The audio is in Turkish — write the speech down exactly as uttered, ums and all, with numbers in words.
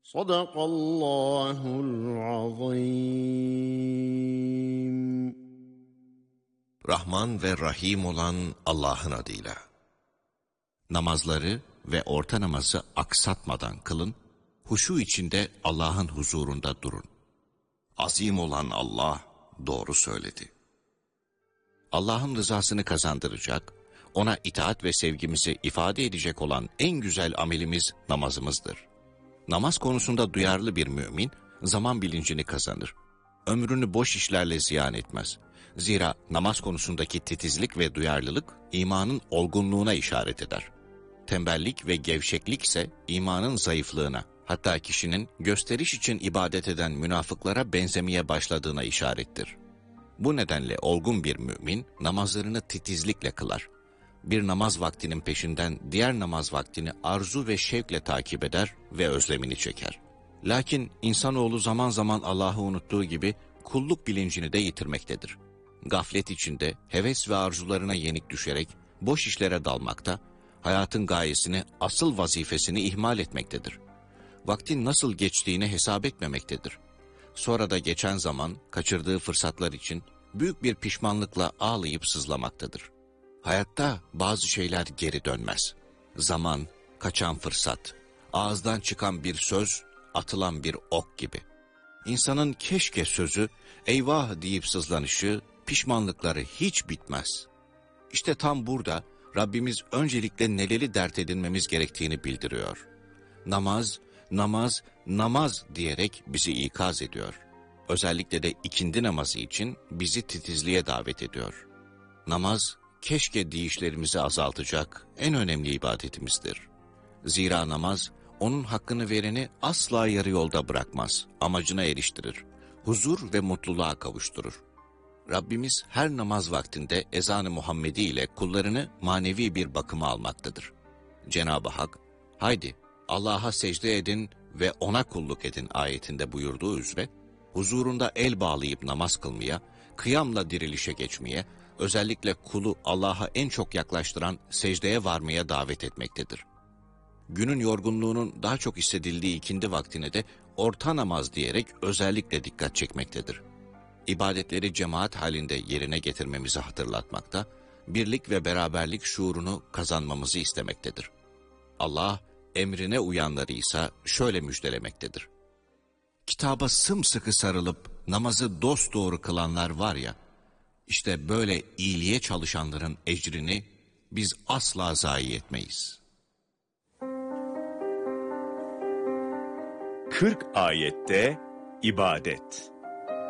Sadakallahul azim. Rahman ve Rahim olan Allah'ın adıyla. Namazları ve orta namazı aksatmadan kılın, huşu içinde Allah'ın huzurunda durun. Azim olan Allah doğru söyledi. Allah'ın rızasını kazandıracak, ona itaat ve sevgimizi ifade edecek olan en güzel amelimiz namazımızdır. Namaz konusunda duyarlı bir mümin, zaman bilincini kazanır. Ömrünü boş işlerle ziyan etmez. Zira namaz konusundaki titizlik ve duyarlılık, imanın olgunluğuna işaret eder. Tembellik ve gevşeklik ise imanın zayıflığına, hatta kişinin gösteriş için ibadet eden münafıklara benzemeye başladığına işarettir. Bu nedenle olgun bir mümin namazlarını titizlikle kılar. Bir namaz vaktinin peşinden diğer namaz vaktini arzu ve şevkle takip eder ve özlemini çeker. Lakin insanoğlu zaman zaman Allah'ı unuttuğu gibi kulluk bilincini de yitirmektedir. Gaflet içinde heves ve arzularına yenik düşerek boş işlere dalmakta, hayatın gayesini, asıl vazifesini ihmal etmektedir. Vaktin nasıl geçtiğini hesap etmemektedir. Sonra da geçen zaman, kaçırdığı fırsatlar için büyük bir pişmanlıkla ağlayıp sızlamaktadır. Hayatta bazı şeyler geri dönmez. Zaman, kaçan fırsat, ağızdan çıkan bir söz, atılan bir ok gibi. İnsanın keşke sözü, eyvah deyip sızlanışı, pişmanlıkları hiç bitmez. İşte tam burada Rabbimiz öncelikle neleri dert edinmemiz gerektiğini bildiriyor. Namaz, namaz, namaz diyerek bizi ikaz ediyor. Özellikle de ikindi namazı için bizi titizliğe davet ediyor. Namaz, keşke deyişlerimizi azaltacak en önemli ibadetimizdir. Zira namaz, onun hakkını vereni asla yarı yolda bırakmaz, amacına eriştirir, huzur ve mutluluğa kavuşturur. Rabbimiz her namaz vaktinde ezan-ı Muhammedi ile kullarını manevi bir bakıma almaktadır. Cenab-ı Hak, haydi Allah'a secde edin ve ona kulluk edin ayetinde buyurduğu üzere, huzurunda el bağlayıp namaz kılmaya, kıyamla dirilişe geçmeye, özellikle kulu Allah'a en çok yaklaştıran secdeye varmaya davet etmektedir. Günün yorgunluğunun daha çok hissedildiği ikindi vaktine de orta namaz diyerek özellikle dikkat çekmektedir. İbadetleri cemaat halinde yerine getirmemizi hatırlatmakta, birlik ve beraberlik şuurunu kazanmamızı istemektedir. Allah, emrine uyanları ise şöyle müjdelemektedir. Kitaba sımsıkı sarılıp namazı dosdoğru kılanlar var ya, işte böyle iyiliğe çalışanların ecrini biz asla zayi etmeyiz. kırk ayette ibadet.